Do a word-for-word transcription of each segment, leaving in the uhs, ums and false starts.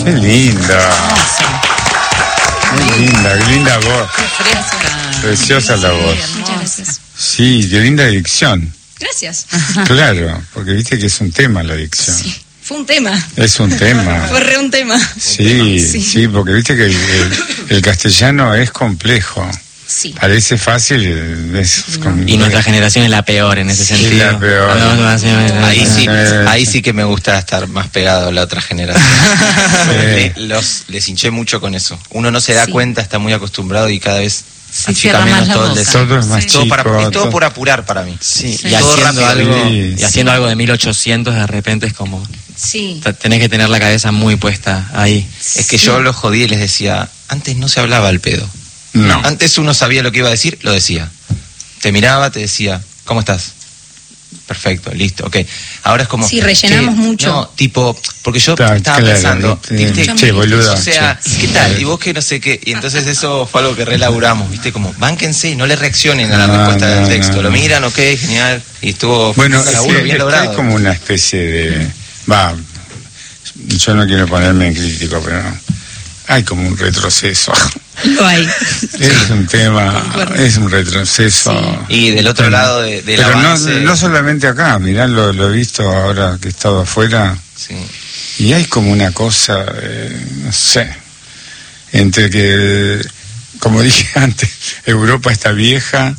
Qué linda. Muy linda, qué linda voz. Preciosa la voz. Muchas gracias. Sí, qué linda dicción. Gracias. Claro, porque viste que es un tema la dicción. Sí, fue un tema. Es un tema. Fue re un tema. Sí, sí, sí, porque viste que el, el, el castellano es complejo. Sí. Parece fácil. Es No. con, Y nuestra generación es la peor en ese Sí, sentido. la peor. Ahí sí, Eh, ahí sí que me gusta estar más pegado a la otra generación. Eh. Le- los, les hinché mucho con eso. Uno no se da Sí. cuenta, está muy acostumbrado y cada vez Se achica cierra más menos la todo el boca. deseo. Todo es más Es todo, chico. para, es todo todo- por apurar para mí. Sí, Sí. y Todo haciendo rápido. algo, Sí. y haciendo algo de mil ochocientos de repente es como, Sí. t- tenés que tener la cabeza muy puesta ahí. Es que yo los jodí y les decía, antes no se hablaba al pedo. No. Antes uno sabía lo que iba a decir, lo decía. Te miraba, te decía, ¿cómo estás? Perfecto, listo, ok. Ahora es como... Sí, rellenamos che, mucho. No, tipo, porque yo Claro, estaba claro, pensando, viste, ¿viste? che, boludo, O sea, che. ¿qué tal? Y vos que no sé qué. Y entonces eso fue algo que relaburamos, ¿viste? Como, bánquense, no le reaccionen a la No, respuesta no, del no, texto. no. Lo miran, ok, genial. Y estuvo Bueno, un es laburo que, bien es que logrado. hay como una especie de... Va, yo no quiero ponerme en crítico, pero hay como un retroceso. Lo hay. Es un tema, Concuerdo. es un retroceso. Y del otro lado de, del Pero no, avance... no solamente acá, mirá, lo, lo he visto ahora que he estado afuera, Sí. y hay como una cosa, eh, no sé, entre que, como dije antes, Europa está vieja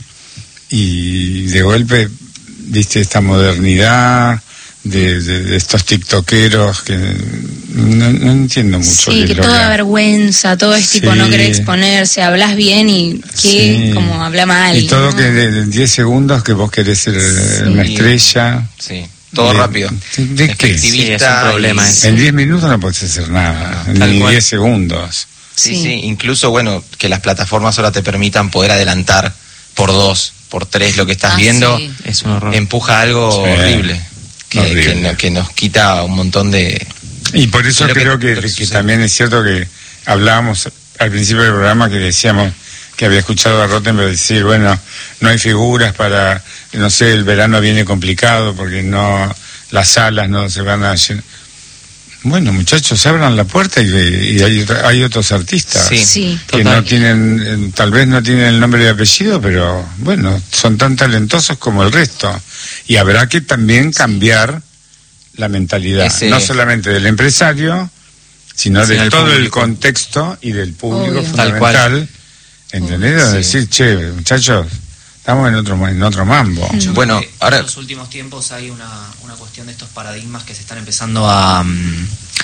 y de golpe, viste, esta modernidad de, de, de estos tiktokeros que no, no entiendo mucho. Sí, qué que es lo toda que- vergüenza, todo es tipo no Sí. querer exponerse, hablas bien y que Sí. como habla mal. Y todo ¿no? que de de diez segundos que vos querés ser eh, Sí. una estrella. Sí, todo De- rápido. ¿De qué? Efectivista Sí, es un problema y- ese. En diez minutos no podés hacer nada, No, tal ni cual. diez segundos. Sí, Sí. sí, incluso, bueno, que las plataformas ahora te permitan poder adelantar por dos, por tres lo que estás Ah, viendo, sí. Es un horror. empuja algo Sí. horrible, que, Horrible. que no- que nos quita un montón de... Y por eso Creo que- creo que, lo que que sucede. también es cierto que hablábamos al principio del programa que decíamos que había escuchado a Rottenberg decir, bueno, no hay figuras para, no sé, el verano viene complicado porque no, las salas no se van a llenar. Bueno, muchachos, abran la puerta y, y hay, hay otros artistas. Sí. Sí. Que Total. no tienen, eh, tal vez no tienen el nombre y apellido, pero bueno, son tan talentosos como el resto. Y habrá que también cambiar la mentalidad, Ese- no solamente del empresario, sino Sino de del todo el público. contexto y del público Obvio. Tal fundamental. ¿Entendés? Sí. Decir, che, muchachos, estamos en otro, en otro mambo. Yo Bueno, creo que ahora- en los últimos tiempos hay una, una cuestión de estos paradigmas que se están empezando a mm,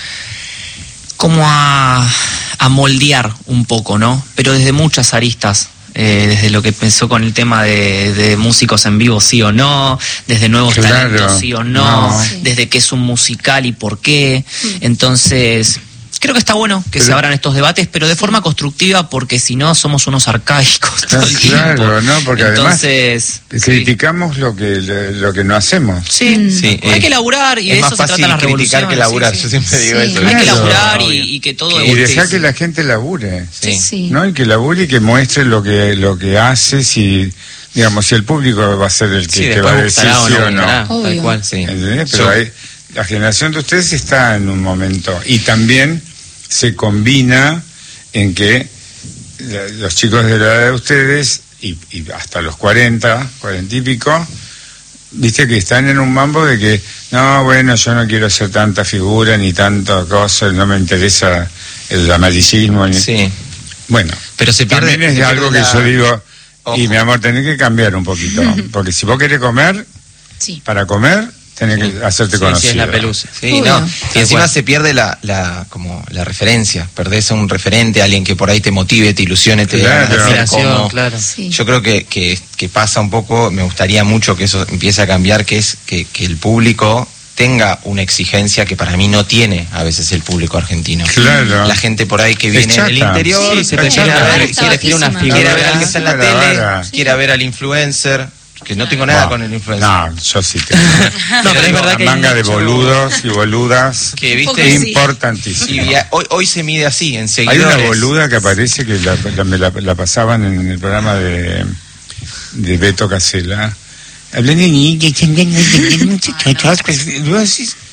como a, a moldear un poco, ¿no? Pero desde muchas aristas. Eh, desde lo que pensó con el tema de, de músicos en vivo, sí o no, desde nuevos Claro. talentos, sí o no, No. Sí. desde qué es un musical y por qué. Entonces, creo que está bueno que Pero- se abran estos debates, pero de forma constructiva, porque si no somos unos arcaicos todo el Claro, tiempo. ¿no? Porque además Entonces, criticamos lo que lo que no hacemos. sí, Mm. Sí, hay eh, que laburar y es de más eso se fácil tratan las criticar revoluciones. que laburar, sí, sí. yo siempre digo Sí. eso. Hay que Claro. laburar y, Obvio. y que todo Y evolucione. dejar que la gente labure. Sí. Sí. ¿No? Y que labure y que muestre lo que lo que hace, si digamos si el público va a ser el que Sí, te va a después decir gustará o sí no o no. gustará, tal Obvio. cual. Sí. ¿Entendés? Pero Yo- hay- la generación de ustedes está en un momento y también se combina en que la- los chicos de la edad de ustedes y, y hasta los cuarenta, cuarenta y pico, viste que están en un mambo de que no, bueno, yo no quiero hacer tanta figura ni tanta cosa, no me interesa el amarillismo ni... Sí. Bueno, Pero se pierde- también es se algo que pierde yo la- digo, y Ojo. mi amor, tenés que cambiar un poquito, porque si vos querés comer, Sí. para comer, tenés que hacerte Sí, conocido. sí, es la pelusa. Sí, Obvio. no. Y encima se pierde la, la, como la referencia. Perdés a un referente, alguien que por ahí te motive, te ilusione, te Claro. haga hacer Admiración, como- claro. Sí. Yo creo que, que, que pasa un poco, me gustaría mucho que eso empiece a cambiar, que es que, que el público tenga una exigencia que para mí no tiene a veces el público argentino. Claro. La gente por ahí que Es viene del chata. interior, Sí, se es te quiere chata. ver, Está quiere, quiere una bajísima. quiere ver al que está en la La tele, vara. quiere ver al influencer, que no tengo nada Bueno, con el influencer. No, yo sí tengo. No, pero es verdad que hay manga de mucho- boludos y boludas Que Un poco viste, sí. importantísimo. y a- hoy, hoy se mide así, en Hay seguidores. una boluda que aparece que la, la- me la, la pasaban en el programa de, de Beto Casella. Hablan de niños, muchachos, pues, y vos decís,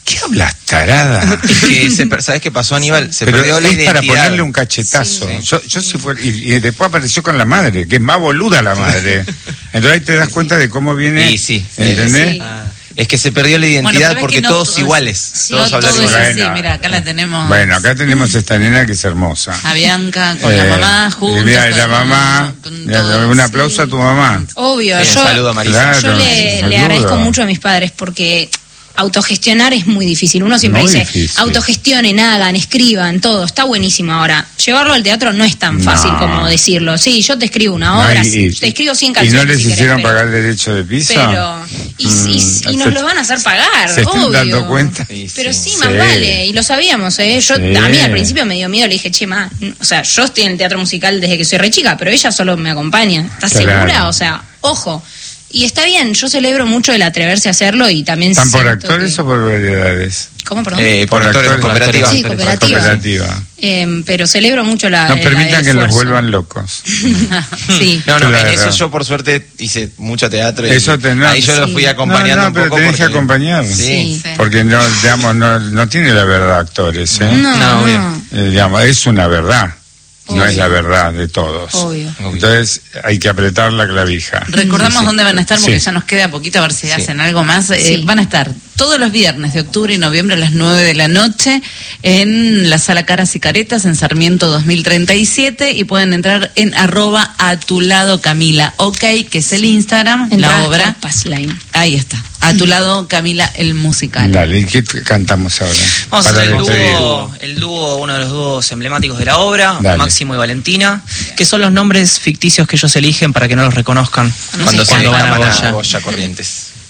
¿Qué hablas, tarada? Es que se per- ¿sabes qué pasó, Aníbal? Se Pero perdió la es identidad. para ponerle un cachetazo. Sí. Yo, yo sí fue, y, y después apareció con la madre, que es más boluda la madre. Entonces ahí te das cuenta de cómo viene, Sí, sí. ¿entendés? Sí. Ah, es que se perdió la Bueno, identidad pero es porque que no todos todo- iguales. sí, todos no hablan todo es igual. así. Sí, mira, acá la tenemos. Bueno, acá tenemos esta nena que es hermosa. A Bianca con Eh, la mamá y juntos. mira, con- la mamá, con mira, todos. un aplauso a tu mamá. Obvio, Sí, un yo, saludo a Marisa. Claro, yo le, saludo. le agradezco mucho a mis padres porque autogestionar es muy difícil. Uno siempre Muy dice, difícil. autogestionen, hagan, escriban, todo. Está buenísimo. Ahora, llevarlo al teatro no es tan fácil No. como decirlo. Sí, yo te escribo una obra, No, y- y- te escribo cien ¿Y canciones. no les si querés, hicieron pero- pagar derecho de piso? Pero, y, y- Mm, y nos se- lo van a hacer pagar, ¿Se están obvio. dando cuenta? Sí, Pero sí. sí, más Sí. vale, y lo sabíamos, ¿eh? Yo, Sí. a mí al principio me dio miedo, le dije, che, ma, o sea, yo estoy en el teatro musical desde que soy re chica, pero ella solo me acompaña. ¿Estás Claro. segura? O sea, ojo. Y está bien, yo celebro mucho el atreverse a hacerlo y también ¿Están por siento actores que- o por variedades? ¿Cómo, perdón? Eh, por actores, actores, cooperativa. Sí, cooperativa. Cooperativa. Eh, pero celebro mucho la. No la- permitan el que los esfuerzo. vuelvan locos. Sí. No, no, Claro. en eso yo por suerte hice mucho teatro. Y Eso te- no, ahí yo lo sí. fui acompañando No, no, un pero poco. tenés que porque- acompañar. Sí. Sí. Sí. Porque no, digamos, no, no tiene la verdad actores, ¿eh? No, No, obvio. no, Eh, digamos, es una verdad, no Obvio. es la verdad de todos. obvio. Entonces hay que apretar la clavija. Recordamos Sí. dónde van a estar porque Sí. ya nos queda poquito a ver si Sí. hacen algo más. Eh, Sí. van a estar todos los viernes de octubre y noviembre a las nueve de la noche en la Sala Caras y Caretas en Sarmiento dos mil treinta y siete y pueden entrar en arroba a tu lado Camila, ok, que es el Instagram, En la obra. Passline. Ahí está, a tu lado Camila, el musical. Dale, ¿y qué t- cantamos ahora? Vamos a Para hacer el despedir. dúo, el dúo, uno de los dúos emblemáticos de la obra, Dale. Máximo y Valentina, que son los nombres ficticios que ellos eligen para que no los reconozcan Cuando se cuando van a llaman Goya. a Goya Corrientes.